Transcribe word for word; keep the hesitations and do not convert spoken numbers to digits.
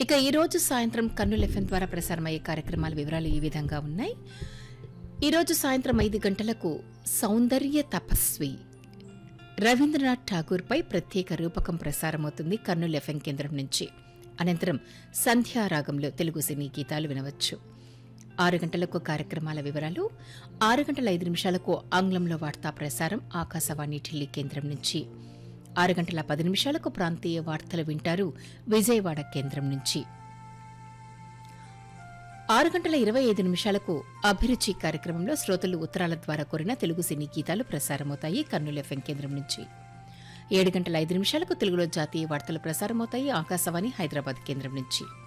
ఇక ఈ రోజు సాయంత్రం కర్నూలు ఎఫ్ఎం ద్వారా ప్రసారమయ్యే కార్యక్రమాల వివరాలు ఈ విధంగా ఉన్నాయి. ఈ రోజు సాయంత్రం ఐదు గంటలకు సౌందర్య తపస్వి రవీంద్రనాథ్ ఠాగూర్ పై ప్రత్యేక రూపకం ప్రసారమవుతుంది కర్నూలు ఎఫ్ఎం కేంద్రం నుంచి. అనంతరం సంధ్యారాగంలో తెలుగు సినీ గీతాలు వినవచ్చు. ఆరు గంటలకు కార్యక్రమాల వివరాలు, ఆరు గంటల ఐదు నిమిషాలకు ఆంగ్లంలో వార్తా ప్రసారం ఆకాశవాణి ఢిల్లీ కేంద్రం నుంచి. ఆరు గంటల పది నిమిషాలకు ప్రాంతీయ వార్తలు వింటారు విజయవాడ కేంద్రం నుంచి. ఆరు గంటల ఇరవై ఐదు నిమిషాలకు అభిరుచి కార్యక్రమంలో శ్రోతలు ఉత్తరాల ద్వారా కోరిన తెలుగు సినీ గీతాలు ప్రసారమవుతాయి కర్నూలు ఎఫ్ఎం కేంద్రం నుంచి. ఏడు గంటల ఐదు నిమిషాలకు తెలుగులో జాతీయ వార్తలు ప్రసారమవుతాయి ఆకాశవాణి హైదరాబాద్ కేంద్రం నుంచి.